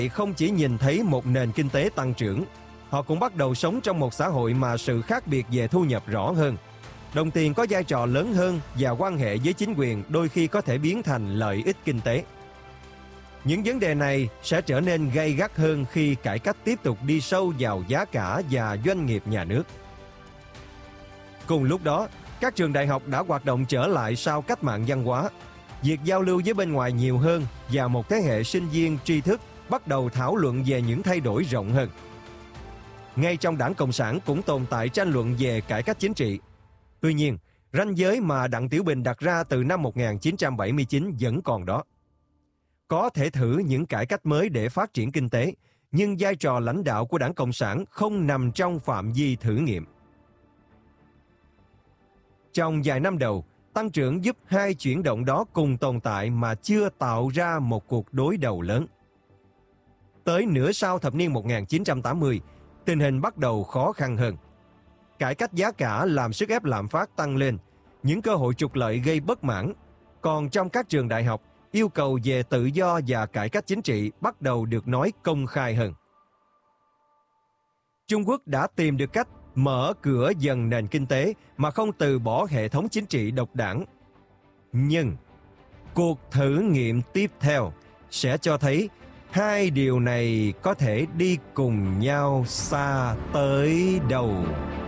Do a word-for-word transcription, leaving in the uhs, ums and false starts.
không chỉ nhìn thấy một nền kinh tế tăng trưởng, họ cũng bắt đầu sống trong một xã hội mà sự khác biệt về thu nhập rõ hơn. Đồng tiền có vai trò lớn hơn và quan hệ với chính quyền đôi khi có thể biến thành lợi ích kinh tế. Những vấn đề này sẽ trở nên gay gắt hơn khi cải cách tiếp tục đi sâu vào giá cả và doanh nghiệp nhà nước. Cùng lúc đó, các trường đại học đã hoạt động trở lại sau cách mạng văn hóa. Việc giao lưu với bên ngoài nhiều hơn và một thế hệ sinh viên tri thức bắt đầu thảo luận về những thay đổi rộng hơn. Ngay trong Đảng Cộng sản cũng tồn tại tranh luận về cải cách chính trị. Tuy nhiên, ranh giới mà Đặng Tiểu Bình đặt ra từ năm một nghìn chín trăm bảy mươi chín vẫn còn đó. Có thể thử những cải cách mới để phát triển kinh tế, nhưng vai trò lãnh đạo của Đảng Cộng sản không nằm trong phạm vi thử nghiệm. Trong vài năm đầu, tăng trưởng giúp hai chuyển động đó cùng tồn tại mà chưa tạo ra một cuộc đối đầu lớn. Tới nửa sau thập niên một nghìn chín trăm tám mươi, tình hình bắt đầu khó khăn hơn. Cải cách giá cả làm sức ép lạm phát tăng lên, những cơ hội trục lợi gây bất mãn. Còn trong các trường đại học, yêu cầu về tự do và cải cách chính trị bắt đầu được nói công khai hơn. Trung Quốc đã tìm được cách mở cửa dần nền kinh tế mà không từ bỏ hệ thống chính trị độc đảng. Nhưng cuộc thử nghiệm tiếp theo sẽ cho thấy hai điều này có thể đi cùng nhau xa tới đâu.